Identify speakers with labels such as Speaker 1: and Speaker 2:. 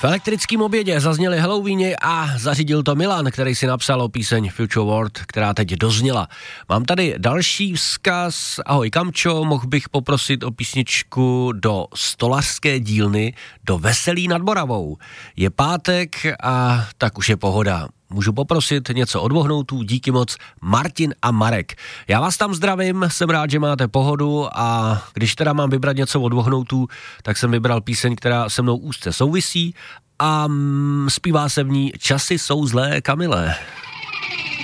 Speaker 1: elektrickém obědě zazněly Halloweeny a zařídil to Milan, který si napsal o píseň Future World, která teď dozněla. Mám tady další vzkaz. Ahoj Kamčo, mohl bych poprosit o písničku do stolařské dílny do Veselí nad Moravou. Je pátek a tak už je pohoda. Můžu poprosit něco od Vohnoutů, díky moc, Martin a Marek. Já vás tam zdravím, jsem rád, že máte pohodu a když teda mám vybrat něco od Vohnoutů, tak jsem vybral píseň, která se mnou úzce souvisí a zpívá se v ní Časy jsou zlé, Kamile.